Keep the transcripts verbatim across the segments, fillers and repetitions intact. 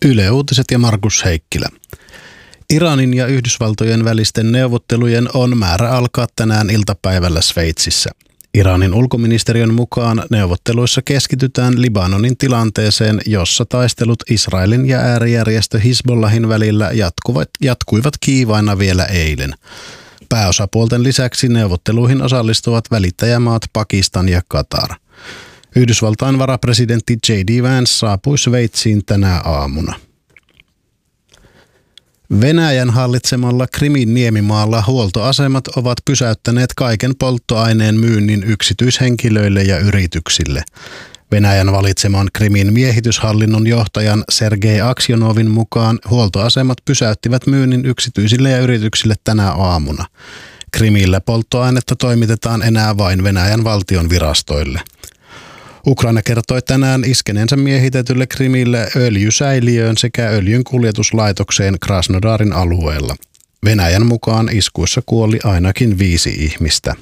Yle Uutiset ja Markus Heikkilä. Iranin ja Yhdysvaltojen välisten neuvottelujen on määrä alkaa tänään iltapäivällä Sveitsissä. Iranin ulkoministeriön mukaan neuvotteluissa keskitytään Libanonin tilanteeseen, jossa taistelut Israelin ja äärijärjestö Hizbollahin välillä jatkuvat, jatkuivat kiivaina vielä eilen. Pääosapuolten lisäksi neuvotteluihin osallistuvat välittäjämaat Pakistan ja Katar. Yhdysvaltain varapresidentti J D Vance saapui Sveitsiin tänä aamuna. Venäjän hallitsemalla Krimin niemimaalla huoltoasemat ovat pysäyttäneet kaiken polttoaineen myynnin yksityishenkilöille ja yrityksille. Venäjän valitseman Krimin miehityshallinnon johtajan Sergei Aksjonovin mukaan huoltoasemat pysäyttivät myynnin yksityisille ja yrityksille tänä aamuna. Krimillä polttoainetta toimitetaan enää vain Venäjän valtion virastoille. Ukraina kertoi tänään iskeneensä miehitetylle Krimille öljysäiliöön sekä öljyn kuljetuslaitokseen Krasnodarin alueella. Venäjän mukaan iskuissa kuoli ainakin viisi ihmistä.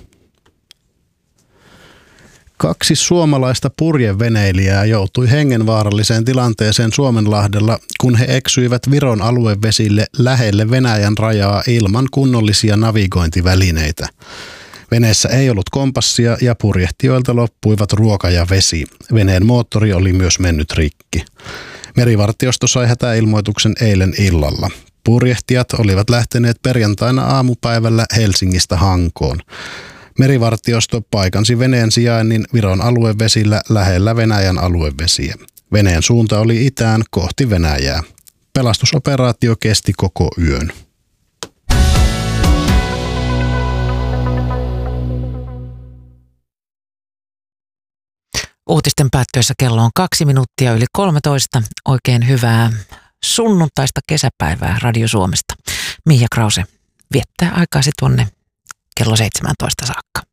Kaksi suomalaista purjeveneilijää joutui hengenvaaralliseen tilanteeseen Suomenlahdella, kun he eksyivät Viron aluevesille lähelle Venäjän rajaa ilman kunnollisia navigointivälineitä. Veneessä ei ollut kompassia ja purjehtijoilta loppuivat ruoka ja vesi. Veneen moottori oli myös mennyt rikki. Merivartiosto sai hätäilmoituksen eilen illalla. Purjehtijat olivat lähteneet perjantaina aamupäivällä Helsingistä Hankoon. Merivartiosto paikansi veneen sijainnin Viron aluevesillä lähellä Venäjän aluevesiä. Veneen suunta oli itään kohti Venäjää. Pelastusoperaatio kesti koko yön. Uutisten päättyessä kello on kaksi minuuttia yli kolmetoista. Oikein hyvää sunnuntaista kesäpäivää Radio Suomesta. Miia Krause viettää aikaasi tuonne kello seitsemäntoista saakka.